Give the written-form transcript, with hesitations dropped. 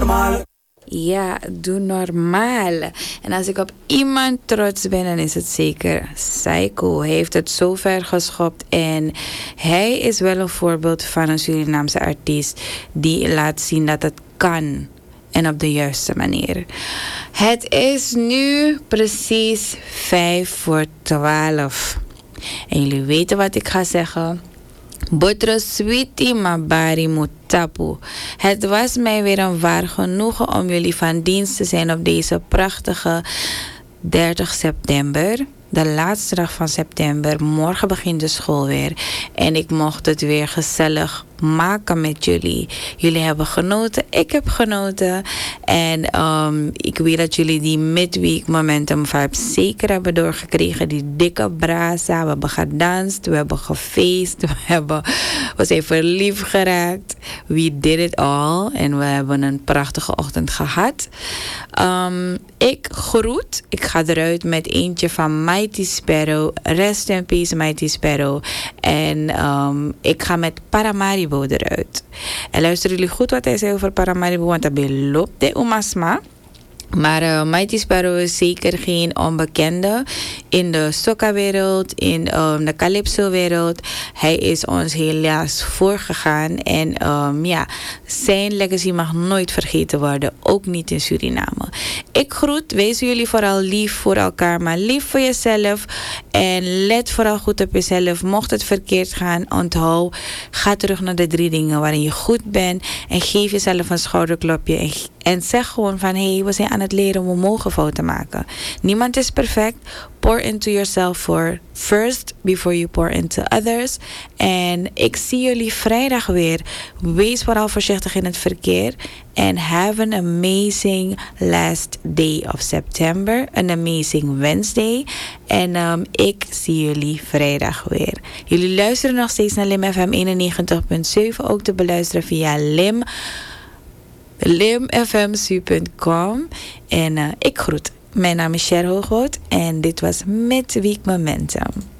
normaal. Ja, doe normaal. En als ik op iemand trots ben, dan is het zeker Psycho. Hij heeft het zo ver geschopt. En hij is wel een voorbeeld van een Surinaamse artiest die laat zien dat het kan. En op de juiste manier. Het is nu precies 11:55. En jullie weten wat ik ga zeggen. Botro sweetie mabari mutapu. Het was mij weer een waar genoegen om jullie van dienst te zijn op deze prachtige 30 september. De laatste dag van september. Morgen begint de school weer. En ik mocht het weer gezellig maken met jullie. Jullie hebben genoten. Ik heb genoten. En ik weet dat jullie die midweek momentum vibe zeker hebben doorgekregen. Die dikke brasa. We hebben gedanst. We hebben gefeest. We zijn verliefd geraakt. We did it all. En we hebben een prachtige ochtend gehad. Ik groet. Ik ga eruit met eentje van Mighty Sparrow. Rest in peace Mighty Sparrow. En ik ga met Paramaribo eruit. En luisteren jullie goed wat hij zei over Paramaribo, want dat beloopt de Umasma. Maar Mighty Sparrow is zeker geen onbekende in de soca-wereld, in de calypso-wereld. Hij is ons helaas voorgegaan. En zijn legacy mag nooit vergeten worden. Ook niet in Suriname. Ik groet, wees jullie vooral lief voor elkaar, maar lief voor jezelf. En let vooral goed op jezelf. Mocht het verkeerd gaan, onthoud. Ga terug naar de 3 dingen waarin je goed bent. En geef jezelf een schouderklopje. En zeg gewoon van, hey, we zijn aan het leren, we mogen fouten maken. Niemand is perfect. Pour into yourself first before you pour into others. En ik zie jullie vrijdag weer. Wees vooral voorzichtig in het verkeer. And have an amazing last day of September. An amazing Wednesday. En ik zie jullie vrijdag weer. Jullie luisteren nog steeds naar Lim FM 91.7. Ook te beluisteren via limfmsu.com. En ik groet. Mijn naam is Cher Hoogwoud en dit was Midweek Momentum.